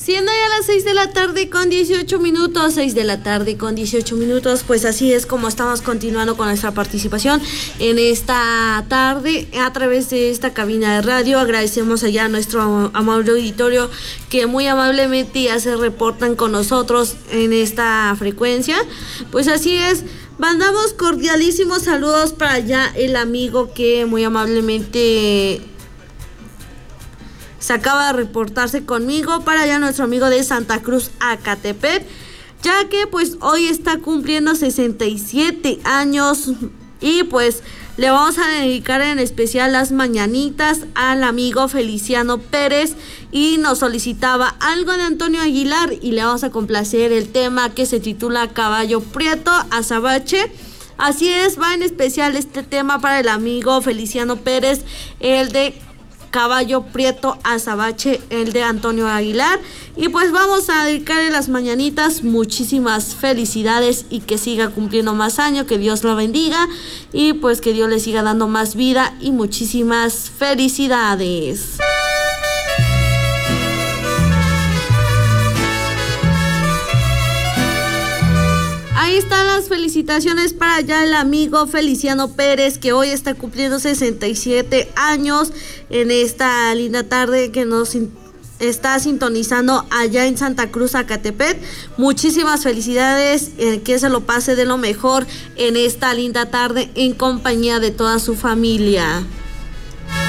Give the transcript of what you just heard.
Siendo ya las 6 de la tarde con 18 minutos, 6 de la tarde con 18 minutos, pues así es como estamos continuando con nuestra participación en esta tarde a través de esta cabina de radio. Agradecemos allá a nuestro amable auditorio que muy amablemente ya se reportan con nosotros en esta frecuencia. Pues así es, mandamos cordialísimos saludos para allá el amigo que muy amablemente se acaba de reportarse conmigo, para allá nuestro amigo de Santa Cruz, Acatepec, ya que pues hoy está cumpliendo 67 años y pues le vamos a dedicar en especial las mañanitas al amigo Feliciano Pérez y nos solicitaba algo de Antonio Aguilar y le vamos a complacer el tema que se titula Caballo Prieto Azabache. Así es, va en especial este tema para el amigo Feliciano Pérez, el de Caballo Prieto Azabache, el de Antonio Aguilar. Y pues vamos a dedicarle las mañanitas, muchísimas felicidades y que siga cumpliendo más años, que Dios lo bendiga y pues que Dios le siga dando más vida y muchísimas felicidades. Ahí están las felicitaciones para allá el amigo Feliciano Pérez, que hoy está cumpliendo 67 años en esta linda tarde que nos está sintonizando allá en Santa Cruz, Acatepec. Muchísimas felicidades, que se lo pase de lo mejor en esta linda tarde en compañía de toda su familia.